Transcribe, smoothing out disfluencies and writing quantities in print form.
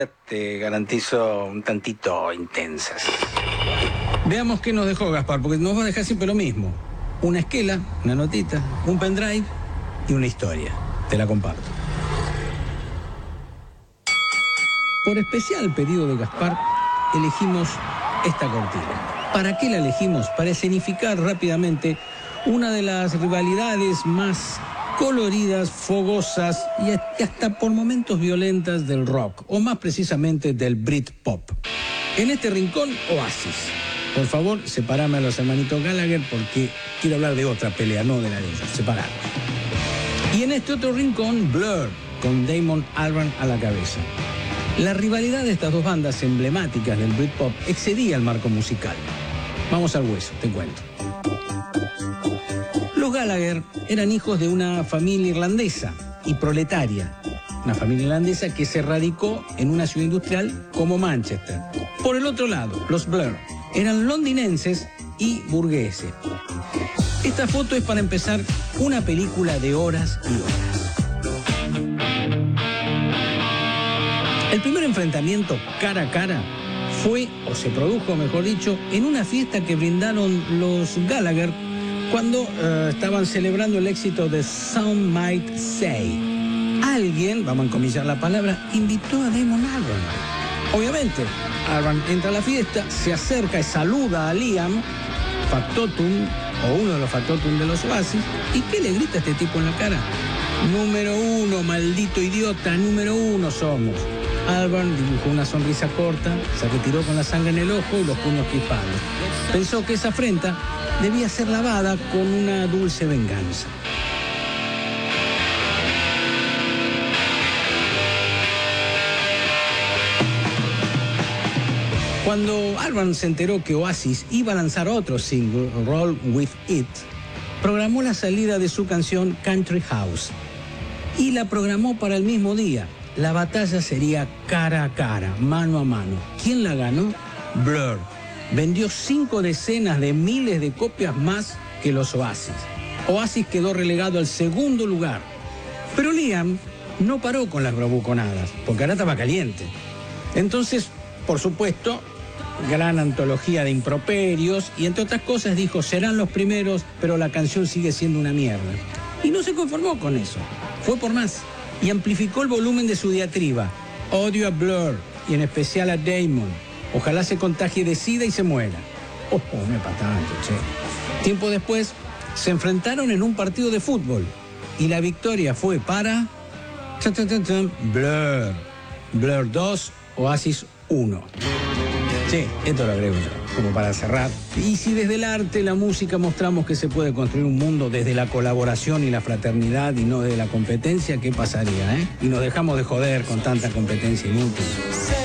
Te garantizo un tantito intensas. Veamos qué nos dejó Gaspar, porque nos va a dejar siempre lo mismo. Una esquela, una notita, un pendrive y una historia. Te la comparto. Por especial pedido de Gaspar, elegimos esta cortina. ¿Para qué la elegimos? Para escenificar rápidamente una de las rivalidades más coloridas, fogosas y hasta por momentos violentas del rock, o más precisamente del Britpop. En este rincón, Oasis. Por favor, separame a los hermanitos Gallagher porque quiero hablar de otra pelea, no de la de ellos. Separarlos. Y en este otro rincón, Blur, con Damon Albarn a la cabeza. La rivalidad de estas dos bandas emblemáticas del Britpop excedía el marco musical. Vamos al hueso, te cuento. Los Gallagher eran hijos de una familia irlandesa y proletaria. Una familia irlandesa que se radicó en una ciudad industrial como Manchester. Por el otro lado, los Blur eran londinenses y burgueses. Esta foto es para empezar una película de horas y horas. El primer enfrentamiento cara a cara fue, o se produjo mejor dicho, en una fiesta que brindaron los Gallagher cuando estaban celebrando el éxito de Some Might Say. Alguien, vamos a encomillar la palabra, invitó a Damon Albarn. Obviamente, Albarn entra a la fiesta, se acerca y saluda a Liam, factotum, o uno de los factotum de los Oasis, ¿y qué le grita a este tipo en la cara? Número uno, maldito idiota, número uno somos. Albarn dibujó una sonrisa corta, se retiró con la sangre en el ojo y los puños crispados. Pensó que esa afrenta debía ser lavada con una dulce venganza. Cuando Albarn se enteró que Oasis iba a lanzar otro single, Roll With It, programó la salida de su canción Country House y la programó para el mismo día. La batalla sería cara a cara, mano a mano. ¿Quién la ganó? Blur. Vendió 5 decenas de miles de copias más que los Oasis. Oasis quedó relegado al segundo lugar. Pero Liam no paró con las bravuconadas, porque ahora estaba caliente. Entonces, por supuesto, gran antología de improperios y entre otras cosas dijo, serán los primeros, pero la canción sigue siendo una mierda. Y no se conformó con eso, fue por más y amplificó el volumen de su diatriba. Odio a Blur y en especial a Damon. Ojalá se contagie de SIDA y se muera. No es para tanto, che. Tiempo después, se enfrentaron en un partido de fútbol y la victoria fue para Blur. Blur 2, Oasis 1. Sí, esto lo agrego yo, como para cerrar. Y si desde el arte, la música mostramos que se puede construir un mundo desde la colaboración y la fraternidad y no desde la competencia, ¿qué pasaría, Y nos dejamos de joder con tanta competencia inútil.